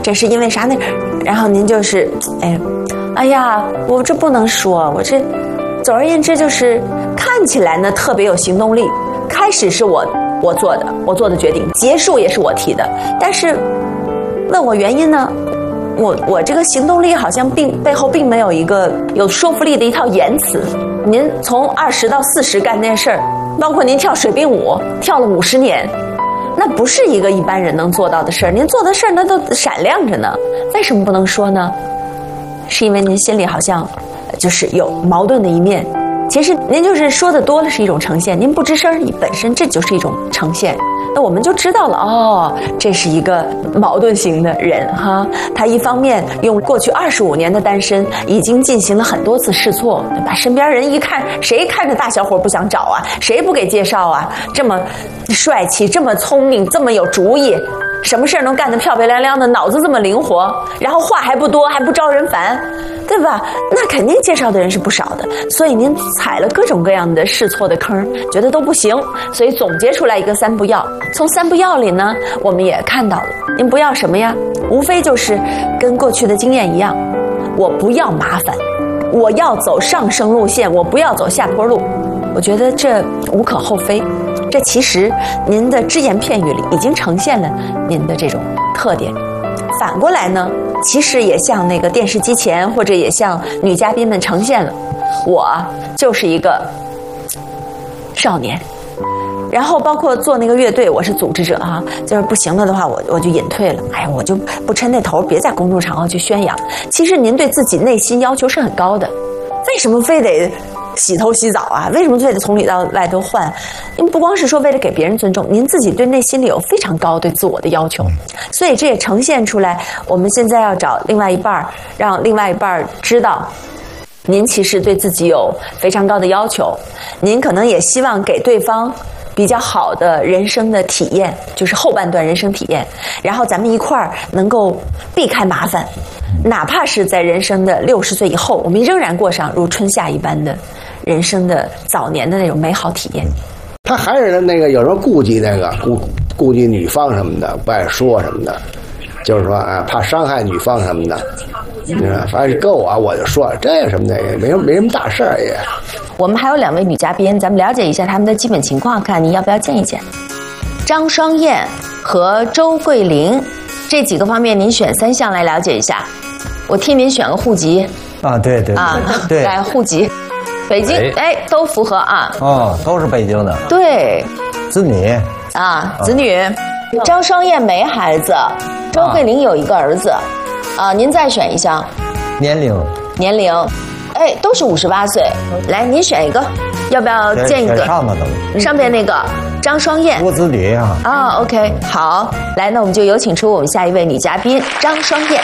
这是因为啥呢？然后您就是哎呀，我这不能说，我这总而言之就是看起来呢特别有行动力，开始是我做的决定，结束也是我提的，但是问我原因呢，我这个行动力好像背后并没有一个有说服力的一套言辞。您从20到40干那事儿，包括您跳水兵舞跳了50年，那不是一个一般人能做到的事儿。您做的事儿那都闪亮着呢，为什么不能说呢？是因为您心里好像就是有矛盾的一面。其实您就是说的多了是一种呈现，您不吱声本身这就是一种呈现。那我们就知道了哦，这是一个矛盾型的人哈。他一方面用过去25年的单身，已经进行了很多次试错，对吧？身边人一看，谁看着大小伙不想找啊？谁不给介绍啊？这么帅气，这么聪明，这么有主意，什么事儿能干得漂漂亮亮的，脑子这么灵活，然后话还不多，还不招人烦，对吧？那肯定介绍的人是不少的。所以您踩了各种各样的试错的坑，觉得都不行，所以总结出来一个3不要。从3不要里呢，我们也看到了，您不要什么呀？无非就是跟过去的经验一样，我不要麻烦，我要走上升路线，我不要走下坡路。我觉得这无可厚非，这其实您的只言片语里已经呈现了您的这种特点。反过来呢，其实也向那个电视机前或者也向女嘉宾们呈现了，我就是一个少年。然后包括做那个乐队，我是组织者哈，就是不行了的话，我就隐退了。哎，我就不抻那头，别在公众场合去宣扬。其实您对自己内心要求是很高的，为什么非得洗头洗澡啊？为什么非得从里到外都换？因为不光是说为了给别人尊重，您自己对内心里有非常高对自我的要求，所以这也呈现出来。我们现在要找另外一半，让另外一半知道，您其实对自己有非常高的要求，您可能也希望给对方比较好的人生的体验，就是后半段人生体验，然后咱们一块儿能够避开麻烦，哪怕是在人生的60岁以后，我们仍然过上如春夏一般的人生的早年的那种美好体验。 他还是那个有人顾忌那个顾忌女方什么的，不爱说什么的，就是说啊，怕伤害女方什么的。反正跟我就说这什么的也没什么大事儿也。 我们还有2位女嘉宾，咱们了解一下她们的基本情况，看你要不要见一见。张双燕和周桂玲，这几个方面您选3项来了解一下。我替您选个户籍啊，对对啊， 对， 来户籍，北京，哎，都符合啊。 哦，都是北京的。 对， 子女啊，子女。张双燕没孩子，周桂玲有一个儿子。啊，您再选一项。 年龄， 哎，都是58岁。来，您选一个，要不要见一个？ 上的都。 上边那个张双燕。 无子女啊。 啊 ，OK， 好，来，那我们就有请出我们下一位女嘉宾张双燕。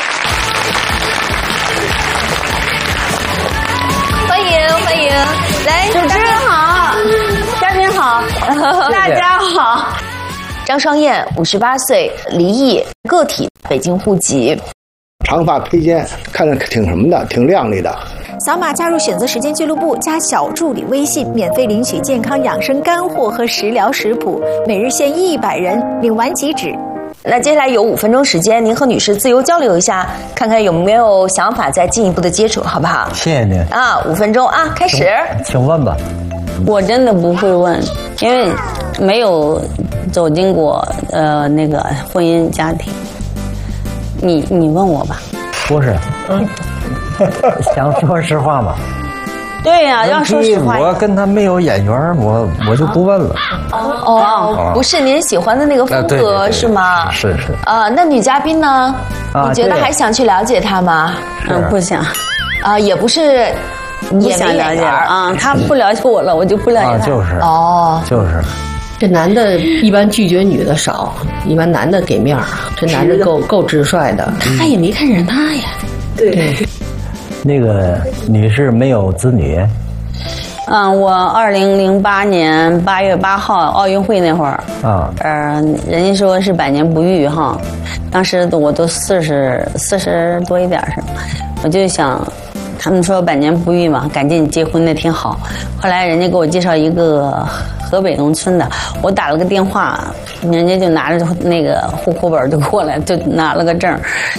欢迎，来， 主持人好，嘉宾好，大家好。 张双燕58岁，离异，个体，北京户籍。 长发披肩，看着挺什么的，挺靓丽的。 扫码加入选择时间俱乐部，加小助理微信，免费领取健康养生干货和食疗食谱，每日限100人，领完即止。 那接下来有5分钟时间，您和女士自由交流一下，看看有没有想法再进一步的接触，好不好？ 谢谢您啊，5分钟啊，开始。 请问吧。 我真的不会问，因为没有走进过那个婚姻家庭。你问我吧。 不是，想说实话吗？ 对呀，要说实话。 我跟他没有眼缘，我就不问了。 哦，不是您喜欢的那个风格是吗？ 是。 啊，那女嘉宾呢？你觉得还想去了解她吗？ 不想。 啊，也不是， 不想了解啊。他不了解我了，我就不了解他。 就是。 哦， 就是。 这男的一般拒绝女的少，一般男的给面儿。这男的够直率的， 他也没看上他呀。 对。 那个女士没有子女。 我2008年8月8号奥运会那会儿啊， 人家说是100年不遇哈，当时我都40多一点是，我就想。他们说100年不遇嘛，赶紧结婚那挺好。后来人家给我介绍一个河北农村的，我打了个电话，人家就拿着那个户口本就过来，就拿了个证，